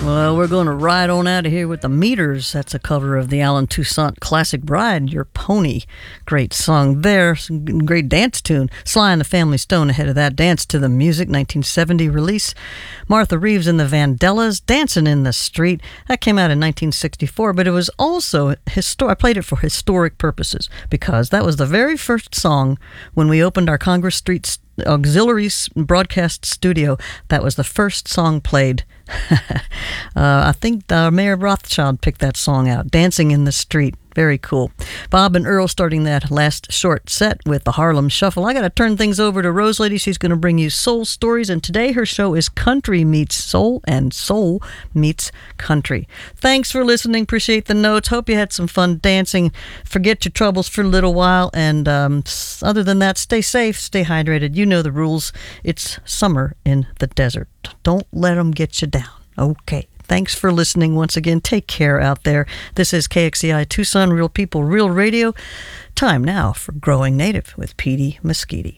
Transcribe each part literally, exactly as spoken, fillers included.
Well, we're going to ride on out of here with the Meters. That's a cover of the Alan Toussaint classic Bride, Your Pony. Great song there. Some great dance tune. Sly and the Family Stone ahead of that. Dance to the Music, nineteen seventy release. Martha Reeves and the Vandellas, Dancing in the Street. That came out in nineteen sixty-four, but it was also historic. I played it for historic purposes because that was the very first song when we opened our Congress Street auxiliary broadcast studio. That was the first song played. uh, I think uh, Mayor Rothschild picked that song out, Dancing in the Street. Very cool. Bob and Earl starting that last short set with the Harlem Shuffle. I got to turn things over to Rose Lady. She's going to bring you soul stories, and today her show is Country Meets Soul and Soul Meets Country. Thanks for listening. Appreciate the notes. Hope you had some fun dancing. Forget your troubles for a little while, and um, other than that, stay safe, stay hydrated. You know the rules. It's summer in the desert. Don't let them get you down. Okay. Thanks for listening once again. Take care out there. This is K X E I Tucson, Real People, Real Radio. Time now for Growing Native with Petey Mesquite.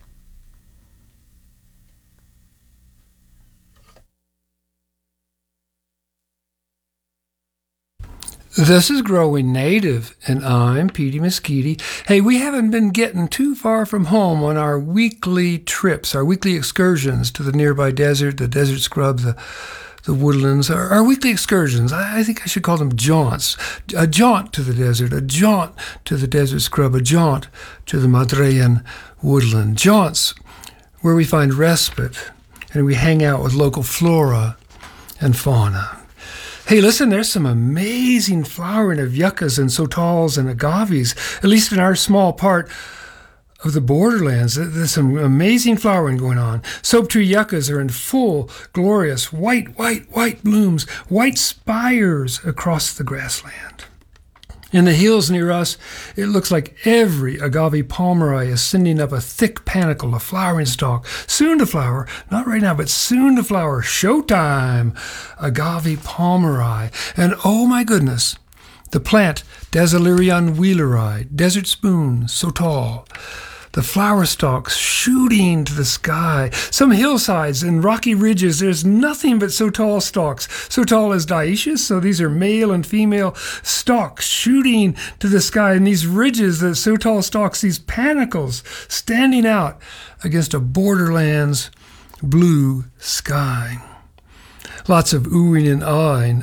This is Growing Native, and I'm Petey Mesquite. Hey, we haven't been getting too far from home on our weekly trips, our weekly excursions to the nearby desert, the desert scrub, the the woodlands, our, our weekly excursions. I, I think I should call them jaunts. A jaunt to the desert, a jaunt to the desert scrub, a jaunt to the Madrean woodland. Jaunts where we find respite and we hang out with local flora and fauna. Hey, listen, there's some amazing flowering of yuccas and sotals and agaves, at least in our small part of the borderlands. There's some amazing flowering going on. Soap tree yuccas are in full, glorious, white, white, white blooms, white spires across the grassland. In the hills near us, it looks like every agave palmeri is sending up a thick panicle, a flowering stalk, soon to flower, not right now, but soon to flower. Showtime! Agave palmeri. And oh my goodness, the plant Desilirion wheeleri, desert spoon, so tall. The flower stalks shooting to the sky. Some hillsides and rocky ridges, there's nothing but so tall stalks. So tall as dioecious, so these are male and female stalks shooting to the sky. And these ridges, the so tall stalks, these panicles standing out against a borderlands blue sky. Lots of oohing and ahhing.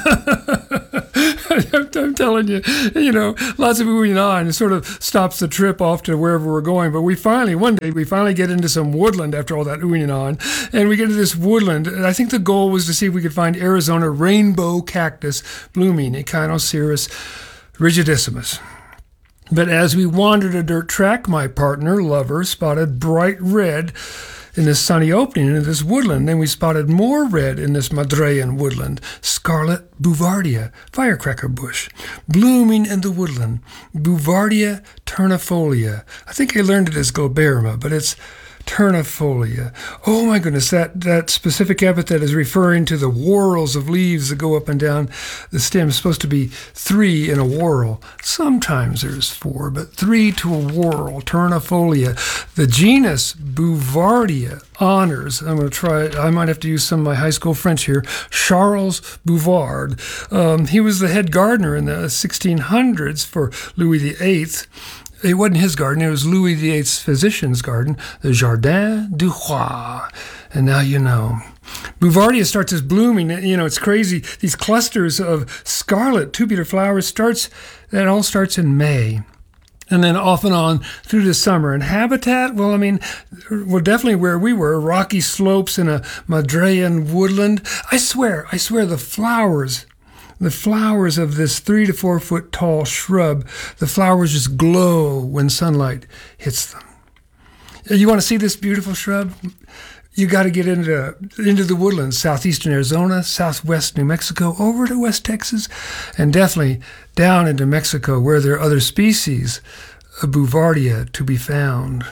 I'm, I'm telling you, you know, lots of oohing and ahhing. It sort of stops the trip off to wherever we're going. But we finally, one day, we finally get into some woodland after all that oohing and ahhing. And we get to this woodland. And I think the goal was to see if we could find Arizona rainbow cactus blooming, Echinocereus rigidissimus. But as we wandered a dirt track, my partner, Lover, spotted bright red in this sunny opening into this woodland. Then we spotted more red in this Madrean woodland, scarlet bouvardia, firecracker bush, blooming in the woodland, Bouvardia ternifolia. I think I learned it as Globerma, but it's ternifolia. Oh my goodness, that, that specific epithet is referring to the whorls of leaves that go up and down the stem. It's supposed to be three in a whorl. Sometimes there's four, but three to a whorl, ternifolia. The genus Bouvardia honors, I'm going to try, I might have to use some of my high school French here, Charles Bouvard. Um, he was the head gardener in the sixteen hundreds for Louis the Eighth. It wasn't his garden, it was Louis the Eighth's physician's garden, the Jardin du Roi. And now you know. Bouvardia starts as blooming, you know, it's crazy. These clusters of scarlet tubular flowers starts, that all starts in May. And then off and on through the summer. And habitat, well, I mean, well, definitely where we were, rocky slopes in a Madrean woodland. I swear, I swear the flowers, the flowers of this three to four foot tall shrub, the flowers just glow when sunlight hits them. You want to see this beautiful shrub? You got to get into into the woodlands, southeastern Arizona, southwest New Mexico, over to West Texas, and definitely down into Mexico where there are other species of Bouvardia to be found.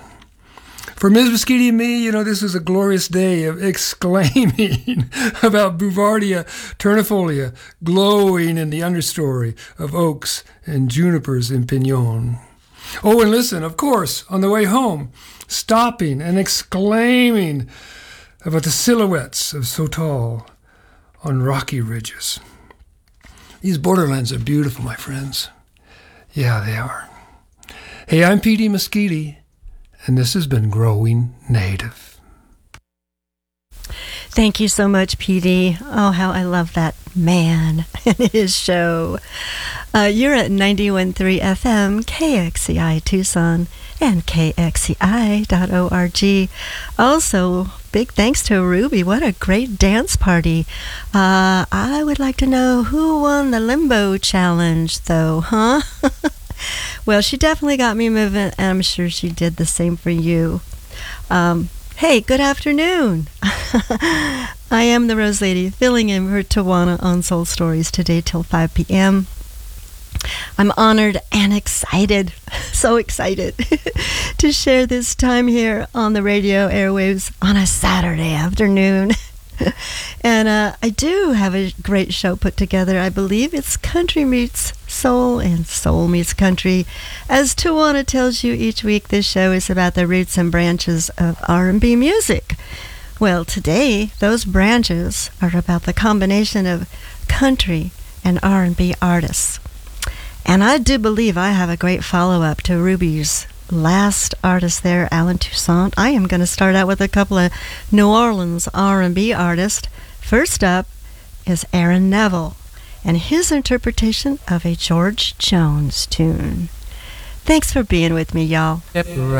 For Miz Mesquite and me, you know, this was a glorious day of exclaiming about Bouvardia ternifolia glowing in the understory of oaks and junipers in Pinon. Oh, and listen, of course, on the way home, stopping and exclaiming about the silhouettes of Sotal on rocky ridges. These borderlands are beautiful, my friends. Yeah, they are. Hey, I'm Petey Mesquite, and this has been Growing Native. Thank you so much, Petey. Oh, how I love that man and his show. Uh, you're at ninety-one point three F M, K X C I Tucson, and K X C I dot org. Also, big thanks to Ruby. What a great dance party. Uh, I would like to know who won the Limbo Challenge, though, huh? Well, she definitely got me moving, and I'm sure she did the same for you. Um, Hey, good afternoon. I am the Rose Lady, filling in for Tawana on Soul Stories today till five p.m. I'm honored and excited, so excited, to share this time here on the radio airwaves on a Saturday afternoon. And uh, I do have a great show put together. I believe it's Country Meets Soul and Soul Meets Country. As Tawana tells you each week, this show is about the roots and branches of R and B music. Well, today, those branches are about the combination of country and R and B artists. And I do believe I have a great follow-up to Ruby's last artist there, Alan Toussaint. I am going to start out with a couple of New Orleans R and B artists. First up is Aaron Neville and his interpretation of a George Jones tune. Thanks for being with me, y'all. Yep, right.